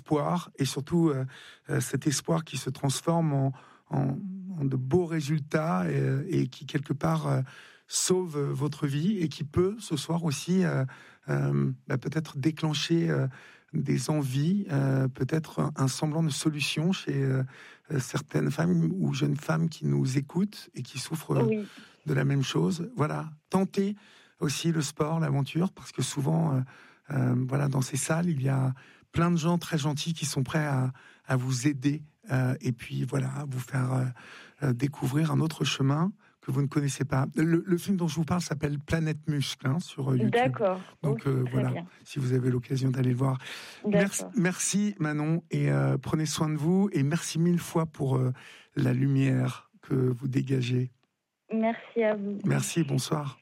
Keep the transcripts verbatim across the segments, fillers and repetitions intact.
espoir, et surtout euh, euh, cet espoir qui se transforme en, en, en de beaux résultats et, et qui quelque part euh, sauve votre vie et qui peut ce soir aussi euh, euh, bah, peut-être déclencher euh, des envies, euh, peut-être un, un semblant de solution chez euh, certaines femmes ou jeunes femmes qui nous écoutent et qui souffrent Oui. de la même chose. Voilà, tentez aussi le sport, l'aventure, parce que souvent, euh, euh, voilà, dans ces salles, il y a plein de gens très gentils qui sont prêts à, à vous aider euh, et puis voilà, à vous faire euh, euh, découvrir un autre chemin que vous ne connaissez pas. Le, le film dont je vous parle s'appelle Planète Muscle hein, sur YouTube. D'accord. Donc okay, euh, voilà, bien. si vous avez l'occasion d'aller le voir. Merci, merci Manon et euh, prenez soin de vous et merci mille fois pour euh, la lumière que vous dégagez. Merci à vous. Merci, bonsoir.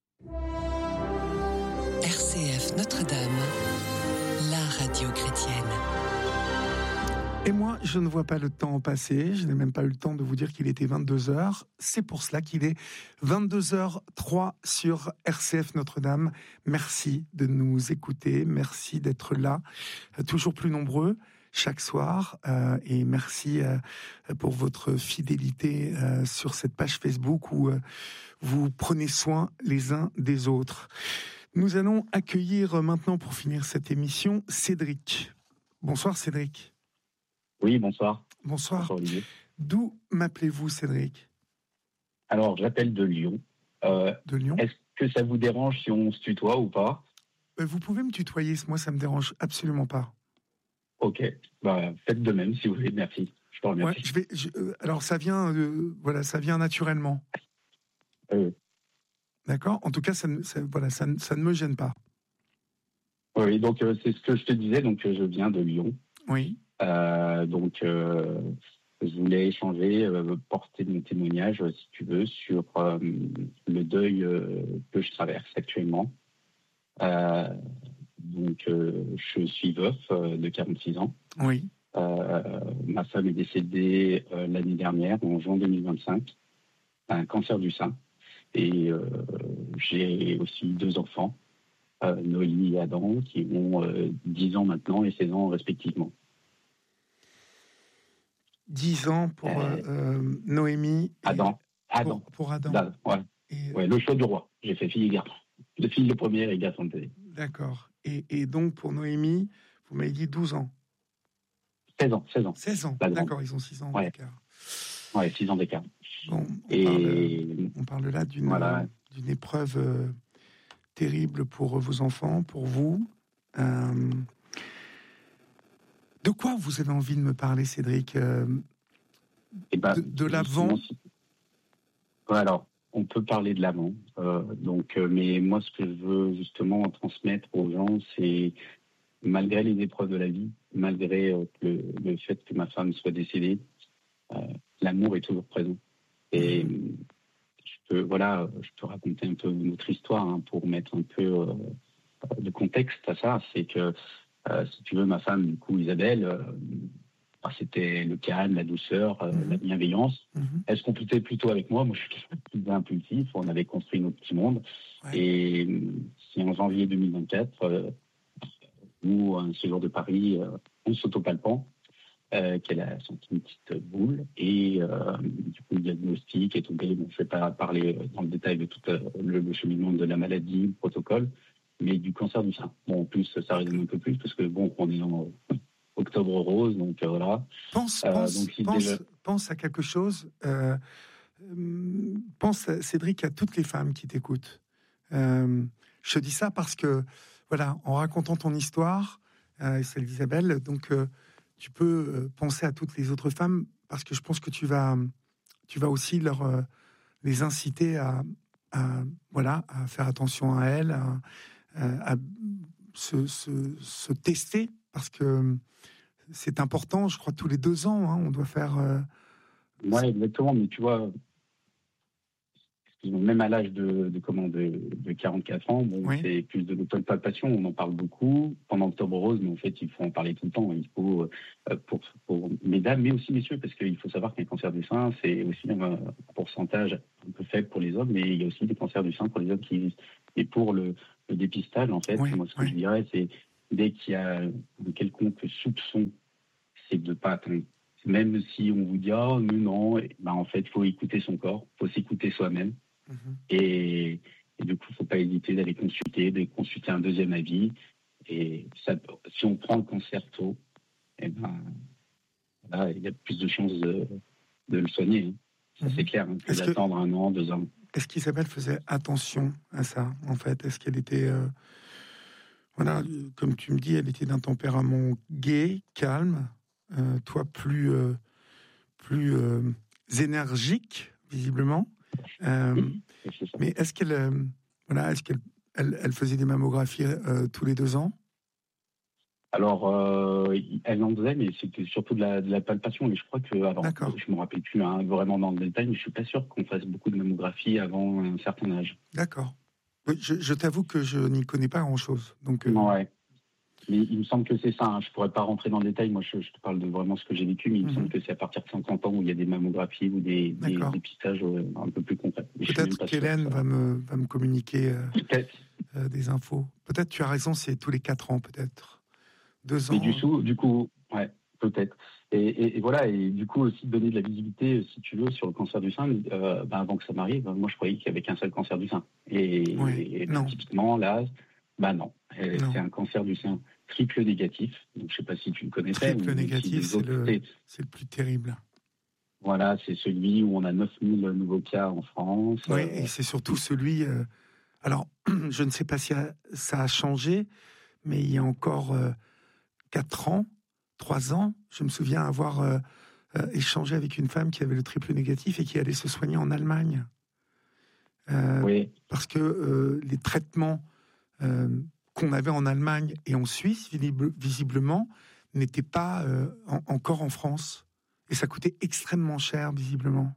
R C F Notre-Dame, la radio chrétienne. Et moi, je ne vois pas le temps passer. Je n'ai même pas eu le temps de vous dire qu'il était vingt-deux heures. C'est pour cela qu'il est vingt-deux heures trois sur R C F Notre-Dame. Merci de nous écouter. Merci d'être là, toujours plus nombreux chaque soir. Euh, et merci euh, pour votre fidélité euh, sur cette page Facebook où euh, vous prenez soin les uns des autres. Nous allons accueillir maintenant, pour finir cette émission, Cédric. Bonsoir Cédric. Oui, bonsoir. Bonsoir. Bonsoir Olivier. D'où m'appelez-vous, Cédric ? Alors, j'appelle de Lyon. Euh, de Lyon. Est-ce que ça vous dérange si on se tutoie ou pas ? Vous pouvez me tutoyer, moi ça me dérange absolument pas. Ok, bah, faites de même si vous voulez, merci. Je te remercie. Ouais, je vais, je, euh, alors ça vient, euh, voilà, ça vient naturellement. Euh. D'accord. En tout cas, ça, ça, voilà, ça, ça ne me gêne pas. Oui, donc euh, c'est ce que je te disais. Donc euh, je viens de Lyon. Oui. Euh, donc euh, je voulais échanger, euh, porter mon témoignage, si tu veux, sur euh, le deuil euh, que je traverse actuellement. Euh, donc euh, je suis veuf euh, de quarante-six ans. Oui. Euh, ma femme est décédée euh, l'année dernière, en juin deux mille vingt-cinq, d'un cancer du sein. Et euh, j'ai aussi deux enfants, euh, Noémie et Adam, qui ont euh, dix ans maintenant et seize ans respectivement. dix ans pour euh, euh, Noémie. Adam. Adam. Pour, pour Adam. Adam ouais. Et, ouais, le choix du roi. J'ai fait fille et garçon. Le fille le premier et garçon le deuxième. D'accord. Et, et donc pour Noémie, vous m'avez dit douze ans. seize ans. seize ans. seize ans. D'accord, ils ont six ans ouais. d'écart. Ouais, six ans d'écart. Bon, on, et... parle, on parle là d'une, voilà. d'une épreuve euh, terrible pour vos enfants, pour vous. Euh, de quoi vous avez envie de me parler, Cédric euh, et ben, de, de l'avant si... ouais, alors, on peut parler de l'avant. Euh, donc, euh, mais moi, ce que je veux justement transmettre aux gens, c'est malgré les épreuves de la vie, malgré euh, le, le fait que ma femme soit décédée, euh, l'amour est toujours présent. Et je peux, voilà, je peux raconter un peu notre histoire hein, pour mettre un peu euh, de contexte à ça. C'est que, euh, si tu veux, ma femme, du coup, Isabelle, euh, c'était le calme, la douceur, euh, mmh. la bienveillance. Mmh. Elle se complétait plutôt avec moi. Moi, je suis plus impulsif. On avait construit notre petit monde. Ouais. Et c'est en janvier deux mille vingt-quatre, euh, où un séjour de Paris, euh, en s'autopalpant, Euh, qu'elle a senti une petite boule et euh, du coup le diagnostic est tombé. Bon, je ne vais pas parler dans le détail de tout euh, le, le cheminement de la maladie, le protocole, mais du cancer du sein. Bon, en plus, ça résonne un peu plus parce que bon, on est en octobre rose, donc euh, voilà. Pense, euh, pense, donc, si pense, déjà... pense à quelque chose. Euh, pense, Cédric, à toutes les femmes qui t'écoutent. Euh, je te dis ça parce que, voilà, en racontant ton histoire, euh, celle d'Isabelle, donc. Euh, tu peux penser à toutes les autres femmes parce que je pense que tu vas, tu vas aussi leur, euh, les inciter à, à, voilà, à faire attention à elles, à, à se, se, se tester parce que c'est important. Je crois tous les deux ans, hein, on doit faire. Euh, ouais, exactement. Mais tu vois, même à l'âge de, de comment de, de quarante-quatre ans, bon, oui. c'est plus de l'autopalpation, on en parle beaucoup pendant Octobre Rose, mais en fait, il faut en parler tout le temps. Il faut, euh, pour, pour mesdames, mais aussi messieurs, parce qu'il faut savoir qu'un cancer du sein, c'est aussi un pourcentage un peu faible pour les hommes, mais il y a aussi des cancers du sein pour les hommes qui existent. Et pour le, le dépistage, en fait, oui, moi, ce que oui. je dirais, c'est dès qu'il y a un quelconque soupçon, c'est de ne pas attendre. Même si on vous dit « Ah, mais non », ben, en fait, il faut écouter son corps, il faut s'écouter soi-même. Mmh. Et, et du coup, il ne faut pas hésiter d'aller consulter, de consulter un deuxième avis. Et ça, si on prend le cancer tôt, eh ben, là, il y a plus de chances de, de le soigner. Hein. Ça, mmh. c'est clair, hein, que Est-ce d'attendre que, un an, deux ans. Est-ce qu'Isabelle faisait attention à ça, en fait? Est-ce qu'elle était... Euh, voilà, comme tu me dis, elle était d'un tempérament gai, calme, euh, toi plus... Euh, plus euh, énergique, visiblement. Euh, oui, mais est-ce qu'elle, euh, voilà, est-ce qu'elle elle, elle faisait des mammographies euh, tous les deux ans? Alors, euh, elle en faisait, mais c'était surtout de la, de la palpation. Et je crois que, alors, D'accord. je ne me rappelle plus hein, vraiment dans le détail, mais je ne suis pas sûr qu'on fasse beaucoup de mammographies avant un certain âge. D'accord. Oui, je, je t'avoue que je n'y connais pas grand-chose. Donc, euh... ouais. Mais il me semble que c'est ça. Hein. Je ne pourrais pas rentrer dans le détail. Moi, je, je te parle de vraiment ce que j'ai vécu, mais il me mm-hmm. semble que c'est à partir de cinquante ans où il y a des mammographies ou des, des dépistages un peu plus concrets. Peut-être qu'Hélène va me, va me communiquer euh, euh, des infos. Peut-être tu as raison, c'est tous les quatre ans, peut-être. Deux ans. Mais du coup, du coup ouais, peut-être. Et, et, et voilà, et du coup aussi donner de la visibilité, si tu veux, sur le cancer du sein. Euh, ben avant que ça m'arrive, moi, je croyais qu'il y avait qu'un seul cancer du sein. Et, oui, et non. typiquement, là, ben non. non. C'est un cancer du sein triple négatif. Donc, je ne sais pas si tu le connaissais. Triple négatif, c'est le, c'est le plus terrible. Voilà, c'est celui où on a neuf mille nouveaux cas en France. Oui, euh, et c'est surtout celui... Euh, alors, je ne sais pas si ça a changé, mais il y a encore euh, quatre ans, trois ans, je me souviens avoir euh, euh, échangé avec une femme qui avait le triple négatif et qui allait se soigner en Allemagne. Euh, oui. Parce que euh, les traitements... Euh, qu'on avait en Allemagne et en Suisse, visiblement, n'étaient pas euh, en, encore en France. Et ça coûtait extrêmement cher, visiblement.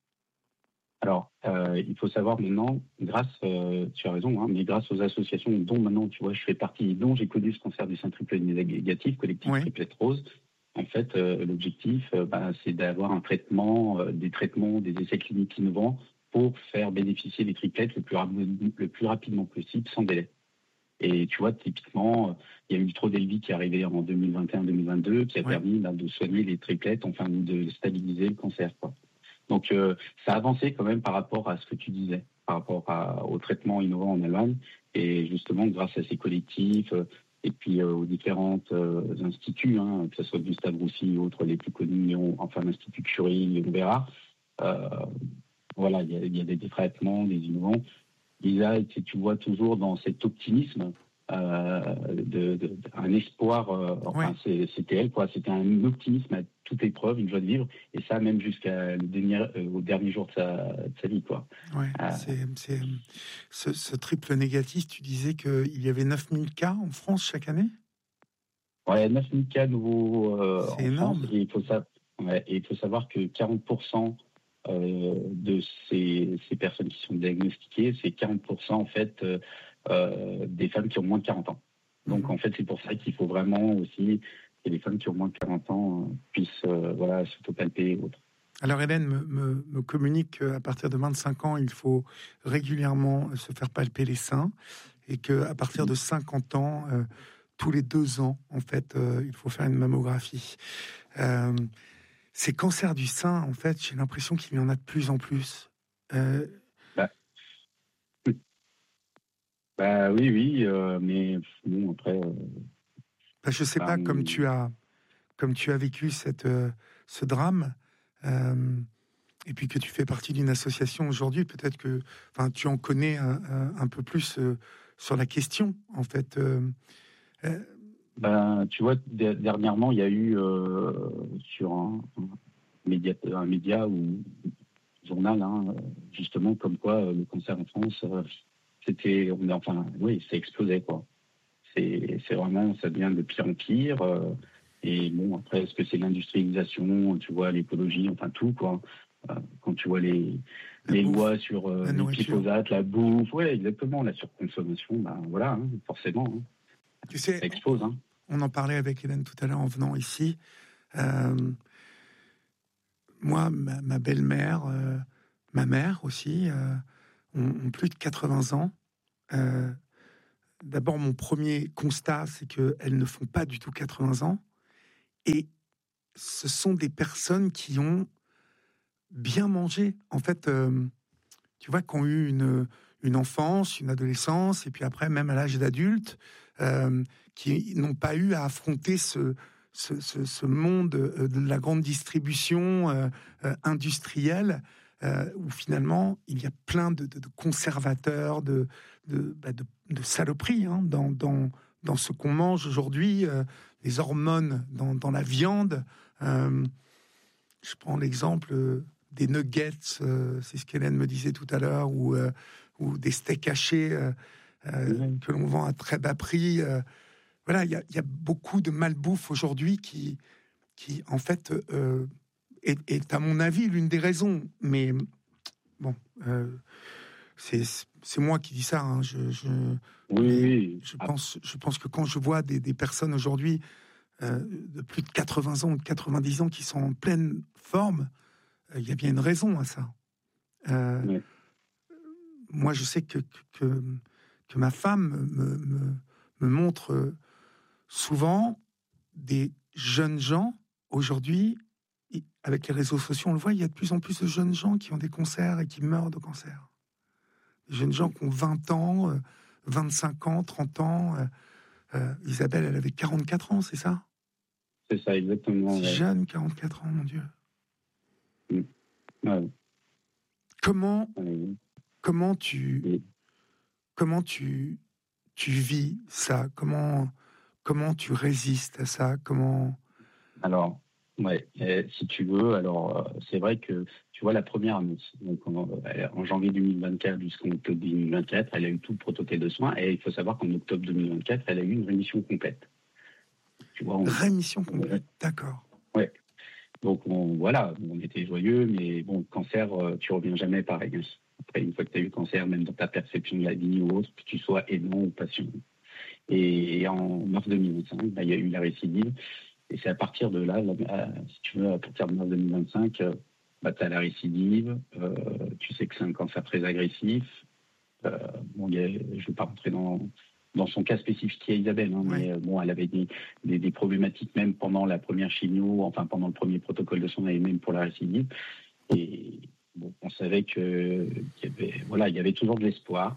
Alors, euh, il faut savoir maintenant, grâce, euh, tu as raison, hein, mais grâce aux associations dont maintenant, tu vois, je fais partie, dont j'ai connu ce cancer du sein triple négatif, collectif oui. Triplette Rose, en fait, euh, l'objectif, euh, bah, c'est d'avoir un traitement, euh, des traitements, des essais cliniques innovants pour faire bénéficier les triplettes le plus, le plus rapidement possible, sans délai. Et tu vois, typiquement, il y a eu trop d'Elvi qui est arrivé en deux mille vingt et un deux mille vingt-deux, qui a ouais. permis là, de soigner les triplettes, enfin de stabiliser le cancer. Quoi. Donc, euh, ça a avancé quand même par rapport à ce que tu disais, par rapport à, au traitement innovant en Allemagne. Et justement, grâce à ces collectifs euh, et puis euh, aux différents euh, instituts, hein, que ce soit Gustave Roussy ou autres, les plus connus, enfin l'Institut Curie, on verra. Euh, voilà, il y, y a des, des traitements, des innovants. Lisa, tu vois toujours dans cet optimisme, euh, de, de, un espoir, euh, enfin ouais. c'était elle, quoi. C'était un optimisme à toute épreuve, une joie de vivre, et ça même jusqu'à le dernier, euh, au dernier jour de sa, de sa vie, quoi. Ouais, euh, c'est, c'est, ce, ce triple négatif, tu disais qu'il y avait neuf mille cas en France chaque année? Ouais, neuf mille cas nouveaux euh, en énorme. France, et il faut, sa... ouais, et il faut savoir que quarante pour cent Euh, de ces, ces personnes qui sont diagnostiquées, c'est quarante pour cent en fait euh, euh, des femmes qui ont moins de quarante ans. Donc mmh. en fait c'est pour ça qu'il faut vraiment aussi que les femmes qui ont moins de quarante ans euh, puissent euh, voilà, s'autopalper et autres. Alors Hélène me, me, me communique qu'à partir de vingt-cinq ans, il faut régulièrement se faire palper les seins et qu'à partir de cinquante ans, euh, tous les deux ans, en fait, euh, il faut faire une mammographie. Euh, Ces cancers du sein, en fait, j'ai l'impression qu'il y en a de plus en plus. Euh... Bah, bah oui, oui, euh, mais bon, après... Euh, bah, je ne sais bah, pas, comme tu as, comme tu as vécu cette, euh, ce drame, euh, et puis que tu fais partie d'une association aujourd'hui, peut-être que tu en connais un, un, un peu plus euh, sur la question, en fait. Euh, euh, Ben, tu vois, dernièrement, il y a eu euh, sur un, un, média, un média ou un journal, hein, justement, comme quoi euh, le cancer en France, euh, c'était, on est, enfin, oui, ça explosait, quoi. C'est, c'est vraiment, ça devient de pire en pire. Euh, et bon, après, est-ce que c'est l'industrialisation, tu vois, l'écologie, enfin tout, quoi. Euh, quand tu vois les, les lois sur euh, le glyphosate, la bouffe, ouais, exactement, la surconsommation, ben voilà, hein, forcément. Hein. Tu sais, ça explose, hein. On en parlait avec Hélène tout à l'heure en venant ici. Euh, moi, ma, ma belle-mère, euh, ma mère aussi, euh, ont, ont plus de quatre-vingts ans. Euh, d'abord, mon premier constat, c'est qu'elles ne font pas du tout quatre-vingts ans. Et ce sont des personnes qui ont bien mangé. En fait, euh, tu vois, qui ont eu une, une enfance, une adolescence, et puis après, même à l'âge d'adulte, euh, qui n'ont pas eu à affronter ce, ce, ce, ce monde de la grande distribution euh, euh, industrielle, euh, où finalement, il y a plein de, de, de conservateurs, de, de, bah de, de saloperies hein, dans, dans, dans ce qu'on mange aujourd'hui, euh, les hormones dans, dans la viande. Euh, je prends l'exemple des nuggets, euh, c'est ce qu'Hélène me disait tout à l'heure, ou, euh, ou des steaks hachés euh, euh, mmh. que l'on vend à très bas prix. Euh, voilà, il y, y a beaucoup de malbouffe aujourd'hui qui, qui en fait, euh, est, est, à mon avis, l'une des raisons. Mais bon, euh, c'est, c'est moi qui dis ça. Hein, je, je, oui, je, pense, je pense que quand je vois des, des personnes aujourd'hui euh, de plus de quatre-vingts ans ou de quatre-vingt-dix ans qui sont en pleine forme, il euh, y a bien une raison à ça. Euh, oui. Moi, je sais que, que, que ma femme me, me, me montre souvent des jeunes gens. Aujourd'hui, avec les réseaux sociaux, on le voit, il y a de plus en plus de jeunes gens qui ont des cancers et qui meurent de cancer. Des jeunes gens qui ont vingt ans, vingt-cinq ans, trente ans. Euh, Isabelle, elle avait quarante-quatre ans, c'est ça? C'est ça, exactement. C'est ouais. Jeune, quarante-quatre ans, mon Dieu. Mmh. Ouais. Comment, ouais. comment tu, oui. comment tu, tu vis ça? Comment, comment tu résistes à ça? Comment? Alors, ouais, et si tu veux, alors euh, c'est vrai que tu vois la première annonce. Donc en, en janvier deux mille vingt-quatre jusqu'en octobre deux mille vingt-quatre, elle a eu tout le protocole de soins et il faut savoir qu'en octobre deux mille vingt-quatre, elle a eu une rémission complète. Tu vois, on... Rémission complète, ouais. D'accord. Ouais. Donc on, voilà, on était joyeux, mais bon, le cancer, tu reviens jamais pareil. Après, une fois que tu as eu le cancer, même dans ta perception de la vie ou autre, que tu sois aidant ou patient. Et en mars deux mille vingt-cinq, bah, il y a eu la récidive. Et c'est à partir de là, là si tu veux, à partir de mars deux mille vingt-cinq, bah, tu as la récidive. Euh, tu sais que c'est un cancer très agressif. Euh, bon, y a, je ne vais pas rentrer dans... dans son cas spécifique à Isabelle, hein, mais oui. bon, elle avait des, des, des problématiques même pendant la première chimio, enfin pendant le premier protocole de soins et même pour la récidive. Et bon, on savait que qu'il y avait, voilà, il y avait toujours de l'espoir,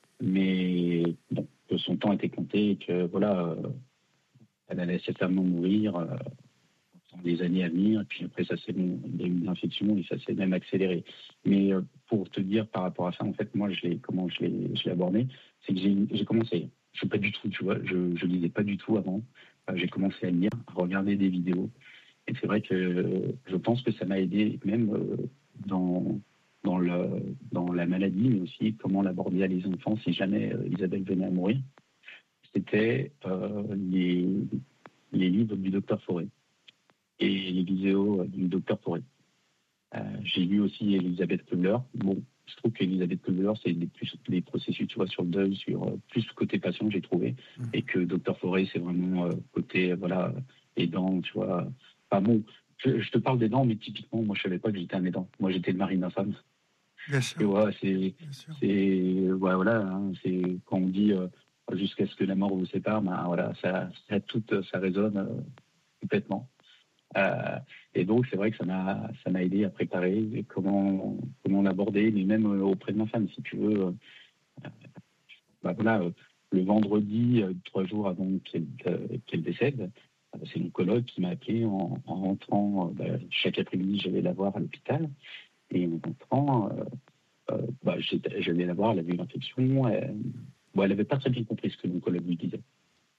mais bon, que son temps était compté et que voilà, euh, elle allait certainement mourir euh, dans les années à venir. Et puis après, ça s'est, il y a eu une infection et ça s'est même accéléré. Mais euh, pour te dire par rapport à ça, en fait, moi, je l'ai, comment je l'ai, je l'ai abordé, c'est que j'ai, j'ai commencé. Je ne pas du tout, tu vois, je ne lisais pas du tout avant. Euh, j'ai commencé à lire, à regarder des vidéos. Et c'est vrai que euh, je pense que ça m'a aidé même euh, dans, dans, le, dans la maladie, mais aussi comment l'aborder à les enfants si jamais euh, Isabelle venait à mourir. C'était euh, les, les livres du docteur Forêt et les vidéos du docteur Forêt. Euh, j'ai lu aussi Elisabeth Kubler. Bon, je trouve qu'Elisabeth Kubler, c'est des, plus, des processus, tu vois, sur le deuil, sur euh, plus côté patient, j'ai trouvé, mmh. et que docteur Forêt, c'est vraiment euh, côté, voilà, aidant, tu vois. Enfin bon, je, je te parle d'aidant, mais typiquement, moi, je savais pas que j'étais un aidant. Moi, j'étais le mari d'un femme. Bien sûr. Et voilà, c'est, c'est, ouais, voilà, hein, c'est quand on dit euh, jusqu'à ce que la mort vous sépare, ben voilà, ça, ça tout, ça résonne euh, complètement. Euh, et donc, c'est vrai que ça m'a, ça m'a aidé à préparer comment, comment l'aborder, mais même euh, auprès de ma femme, si tu veux. Euh, bah voilà, euh, le vendredi, euh, trois jours avant qu'elle, euh, qu'elle décède, euh, c'est l'oncologue qui m'a appelé en, en rentrant. Euh, bah, chaque après-midi, j'allais la voir à l'hôpital. Et en rentrant, euh, euh, bah, j'allais la voir, elle avait une infection. Elle, bon, elle n'avait pas très bien compris ce que l'oncologue lui disait.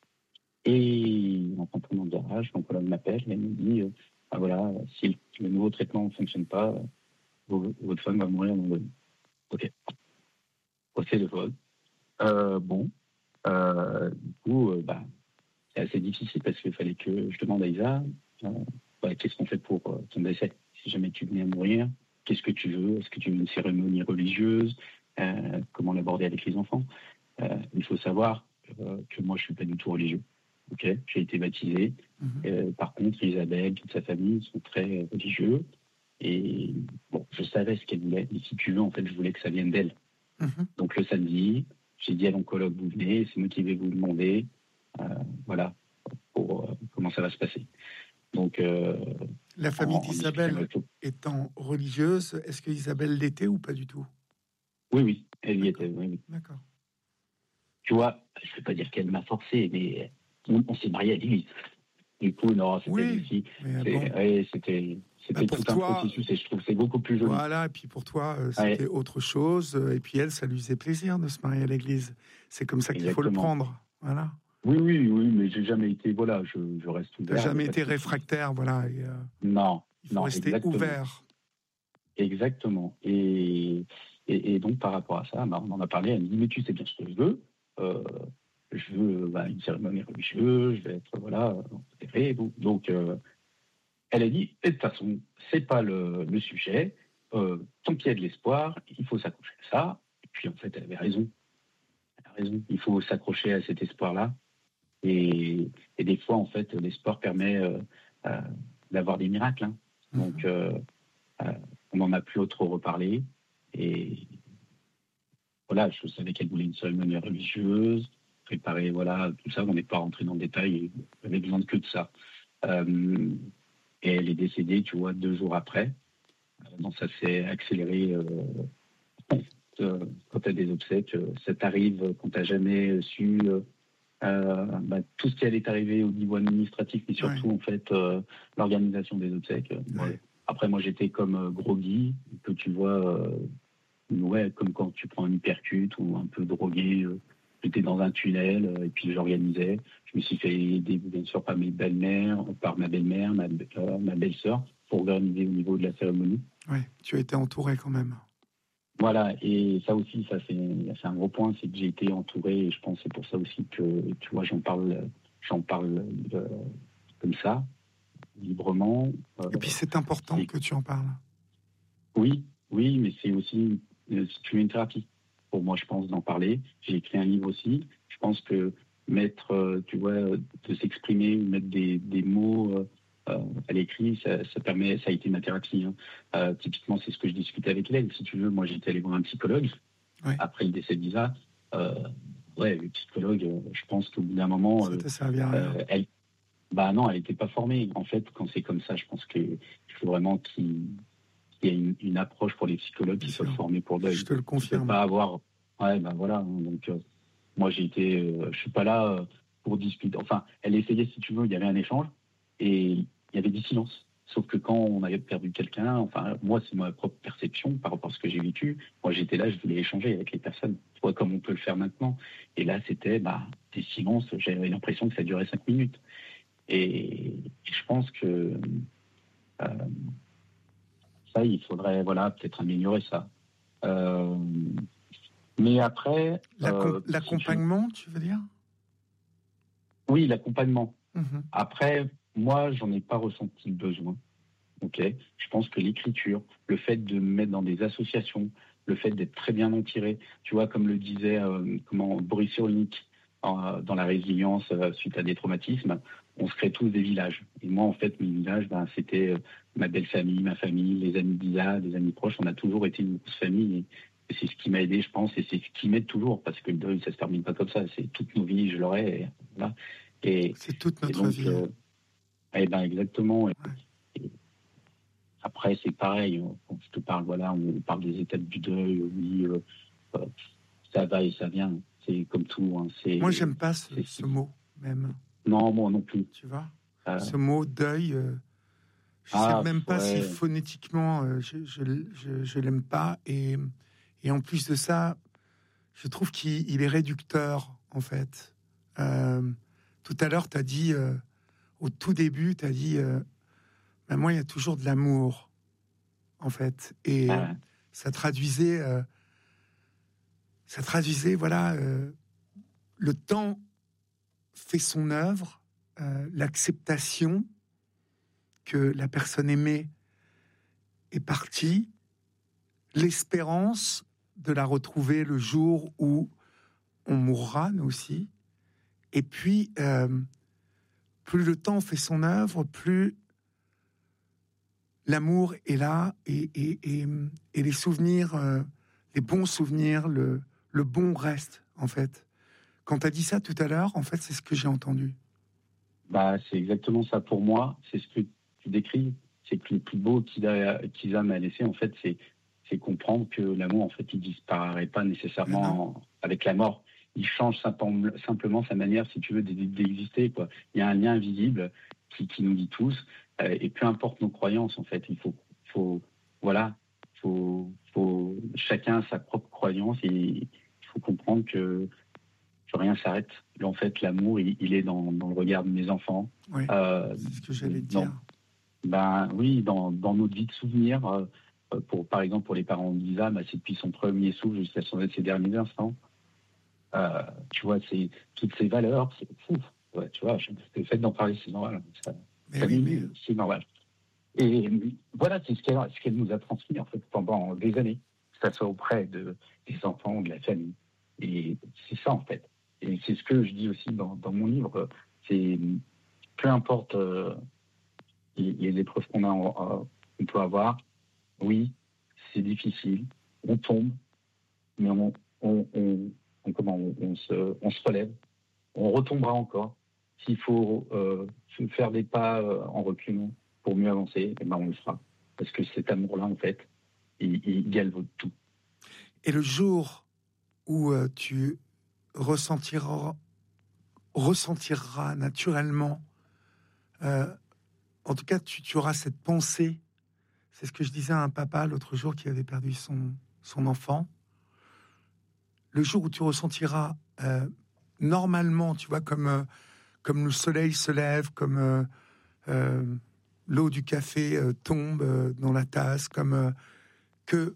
Et en rentrant dans le garage, l'oncologue m'appelle et me dit euh, ah, voilà, si le nouveau traitement ne fonctionne pas, euh, votre femme va mourir dans le. Ok. Au téléphone. Euh, bon. Euh, du coup, euh, bah, c'est assez difficile parce qu'il fallait que je demande à Isa euh, bah, qu'est-ce qu'on fait pour euh, ton décès. Si jamais tu venais à mourir, qu'est-ce que tu veux? Est-ce que tu veux une cérémonie religieuse? euh, Comment l'aborder avec les enfants? euh, Il faut savoir euh, que moi, je ne suis pas du tout religieux. Okay, j'ai été baptisé. Mmh. Euh, par contre, Isabelle, toute sa famille sont très religieux. Et bon, je savais ce qu'elle voulait. Mais si tu veux, en fait, je voulais que ça vienne d'elle. Mmh. Donc le samedi, j'ai dit à l'oncologue, vous venez, c'est moi qui vais vous demander, euh, voilà, pour euh, comment ça va se passer. Donc, euh, la famille en, d'Isabelle en étant religieuse, est-ce que Isabelle l'était ou pas du tout? Oui, oui, elle y D'accord. était. Oui, oui. D'accord. Tu vois, je ne vais pas dire qu'elle m'a forcé, mais on, on s'est mariés à l'église. Du coup, non, c'était Oui, aussi, mais c'est, bon. ouais, c'était, c'était Bah, pour tout un toi, processus et je trouve que c'est beaucoup plus joli. Voilà, et puis pour toi, euh, Ouais, c'était autre chose. euh, Et puis elle, ça lui faisait plaisir de se marier à l'église. C'est comme ça qu'il faut le exactement. prendre. Voilà. Oui, oui, oui, mais j'ai jamais été, voilà, je, je reste T'as ouvert. jamais Y a pas été de souci. réfractaire, voilà. Et, euh, Non, il faut non, rester exactement. ouvert. Exactement. Et, et, et donc, par rapport à ça, bah, on en a parlé. Elle me dit, mais tu sais bien ce que je veux. Euh, je veux bah, une cérémonie religieuse, je vais être, voilà, enterré. Donc, euh, elle a dit, et de toute façon, c'est pas le, le sujet. Euh, tant qu'il y a de l'espoir, il faut s'accrocher à ça. Et puis, en fait, elle avait raison. Elle a raison. Il faut s'accrocher à cet espoir-là. Et, et des fois, en fait, l'espoir permet euh, euh, d'avoir des miracles. Hein. Donc, euh, euh, on n'en a plus trop reparlé. Et voilà, je savais qu'elle voulait une cérémonie religieuse, préparer, voilà, tout ça. On n'est pas rentré dans le détail. On avait besoin de que de ça. Euh, et elle est décédée, tu vois, deux jours après. Donc ça s'est accéléré euh, euh, quand tu as des obsèques. Euh, ça t'arrive quand tu n'as jamais su euh, euh, bah, tout ce qui allait t'arriver au niveau administratif, mais surtout Ouais. en fait euh, l'organisation des obsèques. Ouais. Ouais. Après, moi j'étais comme euh, groggy, que tu vois, euh, ouais, comme quand tu prends un hypercute ou un peu drogué. Euh, j'étais dans un tunnel euh, et puis j'organisais. Je me suis fait aider bien sûr par mes belles-mères, par ma belle-mère, ma, euh, ma belle-sœur, pour organiser au niveau de la cérémonie. Ouais, tu as été entouré quand même. Voilà, et ça aussi, ça c'est, c'est un gros point, c'est que j'ai été entouré, et je pense que c'est pour ça aussi que, tu vois, j'en parle, j'en parle euh, comme ça, librement. Euh, Et puis c'est important c'est, que tu en parles. oui, oui, mais c'est aussi, euh, si tu veux, une thérapie. Pour moi, je pense, d'en parler. J'ai écrit un livre aussi. Je pense que mettre, euh, tu vois, de s'exprimer, mettre des, des mots euh, euh, à l'écrit, ça, ça permet, ça a été ma thérapie. Hein. Euh, typiquement, c'est ce que je discutais avec elle. Si tu veux, moi, j'étais allé voir un psychologue. Ouais. Après le décès d'Isa, euh, ouais, le psychologue, euh, je pense qu'au bout d'un moment, Ça euh, t'a servi à rien. euh, elle, bah non, elle n'était pas formée. En fait, quand c'est comme ça, je pense qu'il faut vraiment qu'il, qu'il y ait une, une approche pour les psychologues Bien qui sûr. soient formés pour le deuil. Je te le Tu peux confirme. pas avoir, ouais, ben voilà. hein, donc euh, moi, j'ai été, euh, je suis pas là euh, pour discuter. Enfin, elle essayait, si tu veux, il y avait un échange et il y avait du silence. Sauf que quand on avait perdu quelqu'un, enfin, moi, c'est ma propre perception par rapport à ce que j'ai vécu. Moi, j'étais là, je voulais échanger avec les personnes, tu vois, comme on peut le faire maintenant. Et là, c'était bah, des silences. J'avais l'impression que ça durait cinq minutes. Et, et je pense que euh, ça, il faudrait, voilà, peut-être améliorer ça. Euh, mais après, L'accom- euh, l'accompagnement, si tu veux dire? tu... oui, l'accompagnement. Mhm. Après, moi, j'en ai pas ressenti le besoin. Ok, je pense que l'écriture, le fait de me mettre dans des associations, le fait d'être très bien entouré, tu vois, comme le disait euh, comment Boris Cyrulnik euh, dans la résilience euh, suite à des traumatismes, on se crée tous des villages. Et moi, en fait, mes villages, ben, c'était euh, ma belle famille, ma famille, les amis d'Isa, des amis proches. On a toujours été une grosse famille. Et c'est ce qui m'a aidé, je pense, et c'est ce qui m'aide toujours, parce que le deuil, ça se termine pas comme ça. C'est toute nos vies, je l'aurai. Et, voilà. et, C'est toute et notre donc, vie. euh, eh ben, exactement. Et, Ouais. et, après, c'est pareil. Quand je te parle, voilà, on parle des étapes du deuil. Oui, euh, euh, ça va et ça vient. C'est comme tout. Hein, c'est, Moi, j'aime pas ce, c'est, ce mot, même. non, moi non plus. Tu vois, Euh, ce mot deuil, euh, je sais ah, même pas si ouais. phonétiquement euh, je, je, je, je l'aime pas. Et, et en plus de ça, je trouve qu'il il est réducteur, en fait. Euh, tout à l'heure, tu as dit, euh, au tout début, tu as dit, euh, ben moi, il y a toujours de l'amour, en fait. Et Ah, ça traduisait, euh, ça traduisait, voilà, euh, le temps fait son œuvre, euh, l'acceptation que la personne aimée est partie, l'espérance de la retrouver le jour où on mourra, nous aussi. Et puis, euh, plus le temps fait son œuvre, plus l'amour est là et, et, et, et les souvenirs, euh, les bons souvenirs, le, le bon reste, en fait. Quand tu as dit ça tout à l'heure, en fait, c'est ce que j'ai entendu. Bah, c'est exactement ça pour moi. C'est ce que tu décris. C'est que le plus beau qu'Isa m'a laissé, en fait, c'est, c'est comprendre que l'amour, en fait, il disparaît pas nécessairement avec la mort. Il change simplement sa manière, si tu veux, d'exister, quoi. Il y a un lien invisible qui, qui nous lie tous. Euh, et peu importe nos croyances, en fait, il faut, faut voilà, faut, faut, chacun a sa propre croyance et il faut comprendre que, que rien s'arrête. En fait, l'amour, il, il est dans, dans le regard de mes enfants. Oui, euh, c'est ce que j'allais te dire. Ben oui, dans, dans notre vie de souvenirs, euh, pour, par exemple pour les parents d'Isa, ben, c'est depuis son premier souffle jusqu'à son, ses derniers instants. Euh, tu vois, c'est toutes ces valeurs, c'est fou. Ouais, tu vois, le fait d'en parler, c'est normal. Ça, ça oui, mais... C'est normal. Et voilà, c'est ce qu'elle, ce qu'elle nous a transmis en fait pendant des années, que ça soit auprès de, des enfants ou de la famille. Et c'est ça en fait. Et c'est ce que je dis aussi dans, dans mon livre. C'est peu importe euh, les, les épreuves qu'on a, euh, on peut avoir. Oui, c'est difficile. On tombe, mais on, on, on, on comment, on, on se, on se relève. On retombera encore. S'il faut euh, faire des pas euh, en reculant pour mieux avancer, eh ben on le fera. Parce que cet amour-là, en fait, il, il galvaude tout. Et le jour où euh, tu ressentiras, ressentiras naturellement, euh, en tout cas, tu, tu auras cette pensée. C'est ce que je disais à un papa l'autre jour qui avait perdu son, son enfant. Le jour où tu ressentiras euh, normalement, tu vois, comme, euh, comme le soleil se lève, comme... Euh, euh, l'eau du café euh, tombe euh, dans la tasse, comme euh, que,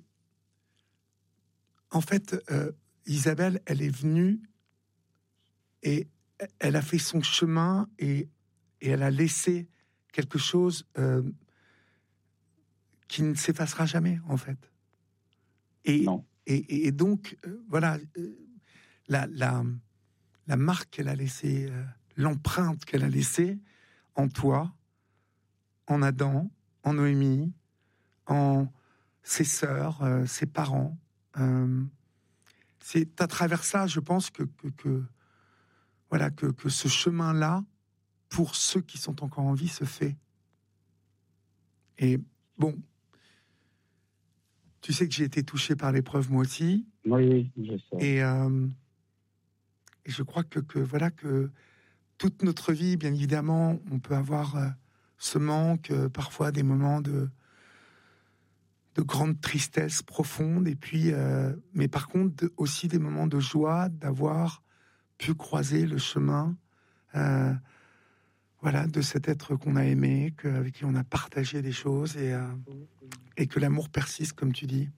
en fait, euh, Isabelle, elle est venue et elle a fait son chemin et, et elle a laissé quelque chose euh, qui ne s'effacera jamais, en fait. Et, et, et donc, euh, voilà, euh, la, la, la marque qu'elle a laissée, euh, l'empreinte qu'elle a laissée en toi, en Adam, en Noémie, en ses sœurs, euh, ses parents. Euh, c'est à travers ça, je pense, que, que, que, voilà, que, que ce chemin-là, pour ceux qui sont encore en vie, se fait. Et bon, tu sais que j'ai été touché par l'épreuve, moi aussi. Oui, oui, je sais. Et, euh, et je crois que, que, voilà, que toute notre vie, bien évidemment, on peut avoir euh, ce manque, euh, parfois des moments de de grande tristesse profonde, et puis, euh, mais par contre, de, aussi des moments de joie d'avoir pu croiser le chemin, euh, voilà, de cet être qu'on a aimé, que, avec qui on a partagé des choses, et, euh, et que l'amour persiste, comme tu dis.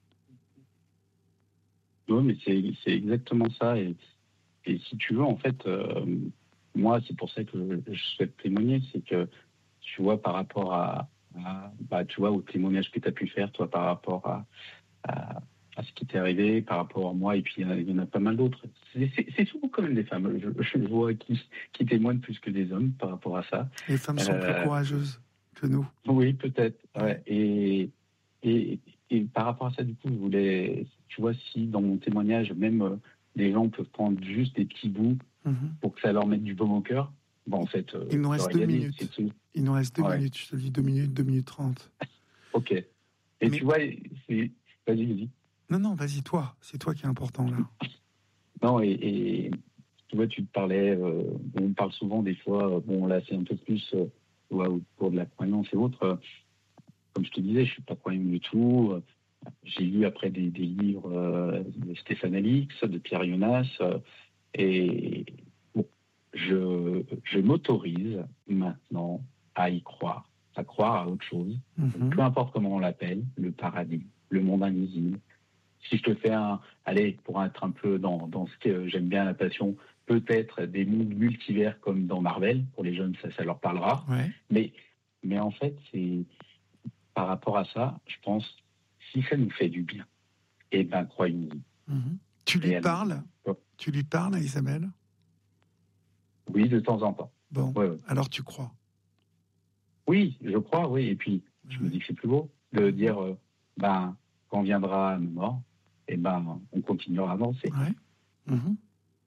Oui, mais c'est, c'est exactement ça. Et, et si tu veux, en fait, euh, moi, c'est pour ça que je, je souhaite témoigner, c'est que, tu vois, par rapport à À, bah, tu vois, au témoignage que tu as pu faire, toi, par rapport à, à, à ce qui t'est arrivé, par rapport à moi, et puis il y, y en a pas mal d'autres. C'est, c'est, c'est souvent quand même des femmes, je, je vois, qui, qui témoignent plus que des hommes par rapport à ça. Les femmes sont euh, plus courageuses que nous. Oui, peut-être. Ouais. Et, et, et par rapport à ça, du coup, je voulais, tu vois, si dans mon témoignage, même euh, les gens peuvent prendre juste des petits bouts mm-hmm. pour que ça leur mette du baume au cœur, bon, en fait, euh, il nous reste deux gagné, minutes. C'est tout. Il nous reste deux ouais. minutes, je te dis deux minutes, deux minutes trente. Ok. Et Mais... tu vois, c'est... vas-y, vas-y. Non, non, vas-y, toi. C'est toi qui est important, là. Non, et, et tu vois, tu te parlais, euh, on parle souvent des fois, bon, là, c'est un peu plus euh, ouais, autour de la croyance et autres. Euh, comme je te disais, je suis pas croyant du tout. Euh, j'ai lu après des, des livres euh, de Stéphane Alix, de Pierre Jonas, euh, et bon, je, je m'autorise maintenant à y croire, à croire à autre chose, mm-hmm. peu importe comment on l'appelle, le paradis, le monde invisible. Si je te fais un, allez, pour être un peu dans, dans ce que j'aime bien la passion, peut-être des mondes multivers comme dans Marvel, pour les jeunes, ça, ça leur parlera. Ouais. Mais, mais en fait, c'est, par rapport à ça, je pense, si ça nous fait du bien, eh ben, croyons-y. Mm-hmm. Tu lui parles elle... Tu lui parles à Isabelle? Oui, de temps en temps. Bon, ouais, ouais. Alors tu crois? Oui, je crois, oui. Et puis, je ouais. me dis que c'est plus beau de dire, euh, ben, quand viendra nos morts, eh ben, on continuera à avancer. Ouais. Mmh.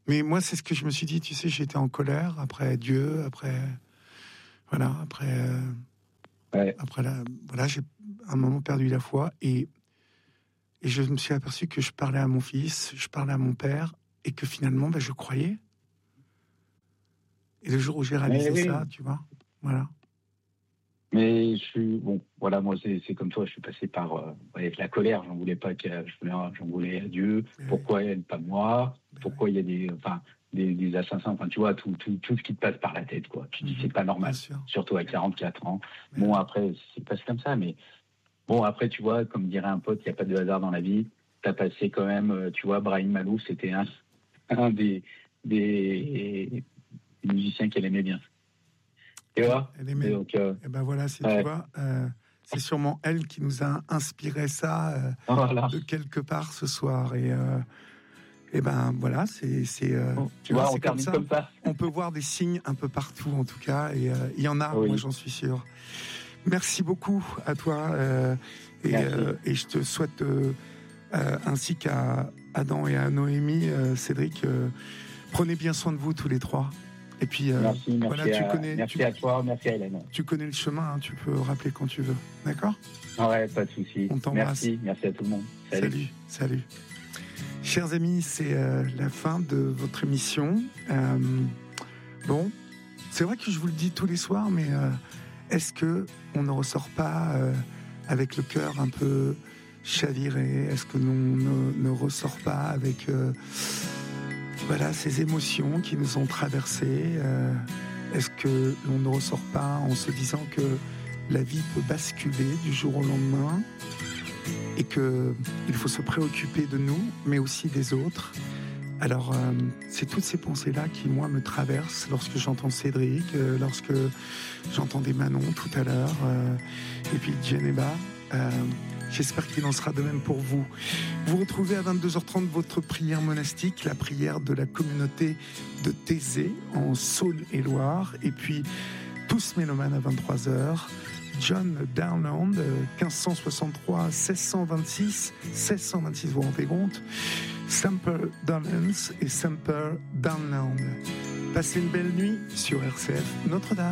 Mais moi, c'est ce que je me suis dit. Tu sais, j'étais en colère après Dieu, après, voilà, après, euh, Ouais. après la, voilà, j'ai à un moment perdu la foi et et je me suis aperçu que je parlais à mon fils, je parlais à mon père et que finalement, ben, je croyais. Et le jour où j'ai réalisé oui. ça, tu vois, voilà. Mais je suis bon, voilà, moi c'est, c'est comme toi, je suis passé par euh, avec la colère, j'en voulais pas, que, je voulais, j'en voulais à Dieu. Mais Pourquoi elle, pas moi? Mais Pourquoi il y a des, enfin, des, des assassins, enfin, tu vois, tout, tout, tout ce qui te passe par la tête, quoi. Tu dis Mhm. c'est pas normal, Bien sûr. surtout à quarante-quatre ans. Mais Bon oui. après, c'est passé comme ça, mais bon après, tu vois, comme dirait un pote, il y a pas de hasard dans la vie. T'as passé quand même, euh, tu vois, Brahim Malouf, c'était un, un des, des musiciens qu'elle aimait bien. Tu vois? Elle aimait. Et donc, euh, Et ben voilà, c'est, ouais. tu vois, euh, c'est sûrement elle qui nous a inspiré ça euh, Voilà. de quelque part ce soir. Et, euh, et ben voilà, c'est, c'est euh, Bon, tu vois, on c'est comme termine ça. comme ça. On peut voir des signes un peu partout, en tout cas, et euh, il y en a, Oui. moi j'en suis sûr. Merci beaucoup à toi, euh, et, Merci. euh, et je te souhaite, euh, euh, ainsi qu'à Adam et à Noémie, euh, Cédric, euh, prenez bien soin de vous tous les trois. Et puis, euh, Merci, merci, voilà, à, tu connais, merci tu, à toi, merci à Hélène. tu connais le chemin, hein, tu peux rappeler quand tu veux, d'accord ? Ouais, pas de souci. On t'embrasse. Merci, merci à tout le monde. Salut. Salut, salut. Chers amis, c'est euh, la fin de votre émission. Euh, bon, c'est vrai que je vous le dis tous les soirs, mais euh, est-ce que on ne ressort pas euh, avec le cœur un peu chaviré ? Est-ce que l'on ne, ne ressort pas avec euh, voilà, ces émotions qui nous ont traversées ? euh, Est-ce que l'on ne ressort pas en se disant que la vie peut basculer du jour au lendemain ? Et qu'il faut se préoccuper de nous, mais aussi des autres. Alors, euh, c'est toutes ces pensées-là qui, moi, me traversent lorsque j'entends Cédric, euh, lorsque j'entendais Manon tout à l'heure, euh, et puis Djeneba. Euh, J'espère qu'il en sera de même pour vous. Vous retrouvez à vingt-deux heures trente votre prière monastique, la prière de la communauté de Thésée, en Saône-et-Loire, et puis Tous Mélomanes à vingt-trois heures. John Downland, quinze cent soixante-trois, seize cent vingt-six, seize cent vingt-six, vous vous rendez compte ? Semper Downlands et Semper Downland. Passez une belle nuit sur R C F Notre-Dame.